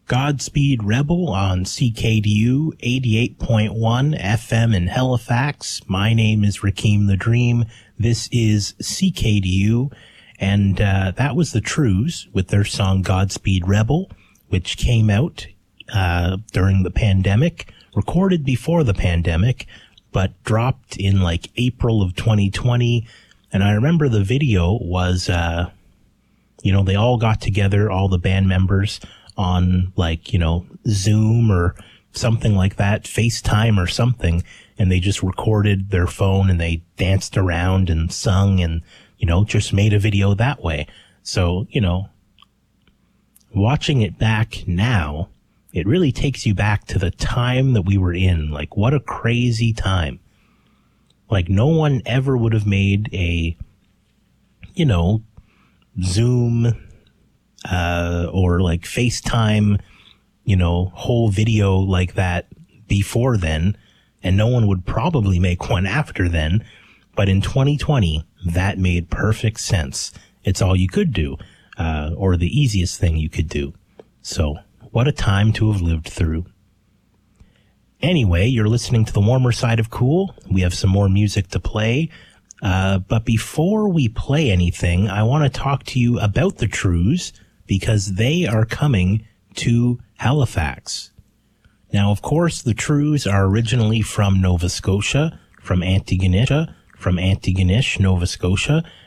Godspeed Rebel on CKDU 88.1 FM in Halifax. My name is Rakeem the Dream. This is CKDU. And that was the Trews with their song Godspeed Rebel, which came out during the pandemic, recorded before the pandemic, but dropped in like April of 2020. And I remember the video was, they all got together, all the band members, on Zoom or something like that, FaceTime or something, and they just recorded their phone and they danced around and sung and, just made a video that way. So, watching it back now, it really takes you back to the time that we were in. Like, what a crazy time. Like, no one ever would have made a, Zoom, or like FaceTime, whole video like that before then. And no one would probably make one after then. But in 2020, that made perfect sense. It's all you could do, or the easiest thing you could do. So what a time to have lived through. Anyway, you're listening to the warmer side of cool. We have some more music to play. But before we play anything, I want to talk to you about the Trews because they are coming to Halifax. Now, of course, the Trews are originally from Nova Scotia, from Antigonish, Nova Scotia.